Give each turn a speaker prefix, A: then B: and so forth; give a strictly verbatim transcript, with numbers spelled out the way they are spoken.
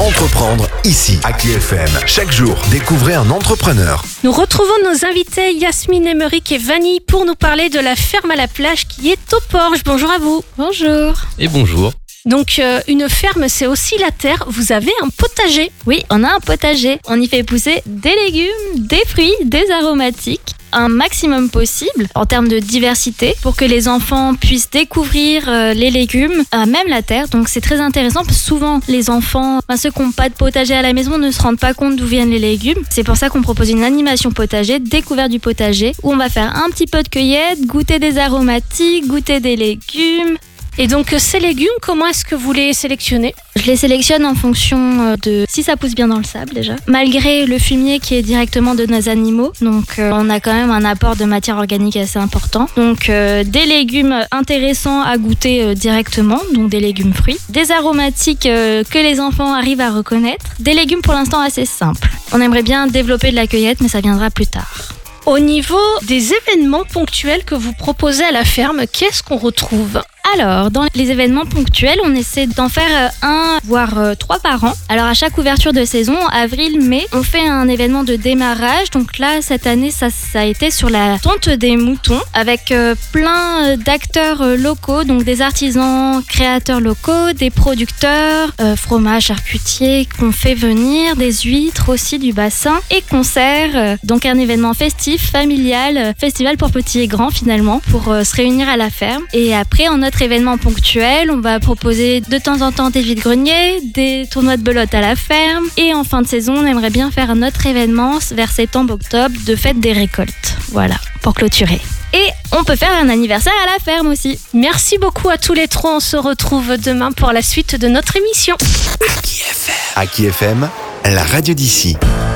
A: Entreprendre ici, à K F M. Chaque jour, découvrez un entrepreneur.
B: Nous retrouvons nos invités Yasmine Emeric et Vanille pour nous parler de la ferme à la plage qui est au Porge. Bonjour à vous.
C: Bonjour.
D: Et bonjour.
B: Donc euh, une ferme, c'est aussi la terre. Vous avez un potager.
C: Oui, on a un potager. On y fait pousser des légumes, des fruits, des aromatiques, un maximum possible en termes de diversité pour que les enfants puissent découvrir euh, les légumes, euh, même la terre. Donc c'est très intéressant parce que souvent les enfants, enfin, ceux qui n'ont pas de potager à la maison ne se rendent pas compte d'où viennent les légumes. C'est pour ça qu'on propose une animation potager, découverte du potager, où on va faire un petit peu de cueillette, goûter des aromatiques, goûter des légumes.
B: Et donc ces légumes, comment est-ce que vous les sélectionnez ?
C: Je les sélectionne en fonction de si ça pousse bien dans le sable déjà. Malgré le fumier qui est directement de nos animaux, donc euh, on a quand même un apport de matière organique assez important. Donc euh, des légumes intéressants à goûter euh, directement, donc des légumes fruits. Des aromatiques euh, que les enfants arrivent à reconnaître. Des légumes pour l'instant assez simples. On aimerait bien développer de la cueillette, mais ça viendra plus tard.
B: Au niveau des événements ponctuels que vous proposez à la ferme, qu'est-ce qu'on retrouve ?
C: Alors, dans les événements ponctuels, on essaie d'en faire un, voire euh, trois par an. Alors, à chaque ouverture de saison, avril, mai, on fait un événement de démarrage. Donc là, cette année, ça, ça a été sur la tonte des moutons, avec euh, plein d'acteurs euh, locaux, donc des artisans, créateurs locaux, des producteurs, euh, fromages, charcutiers qu'on fait venir, des huîtres aussi du bassin, et concerts. Euh, donc un événement festif, familial, euh, festival pour petits et grands finalement, pour euh, se réunir à la ferme. Et après, en notre événement ponctuel, on va proposer de temps en temps des vides-greniers, des tournois de belote à la ferme, et en fin de saison, on aimerait bien faire un autre événement vers septembre-octobre de fête des récoltes. Voilà, pour clôturer. Et on peut faire un anniversaire à la ferme aussi.
B: Merci beaucoup à tous les trois. On se retrouve demain pour la suite de notre émission.
A: À K F M, la radio d'ici.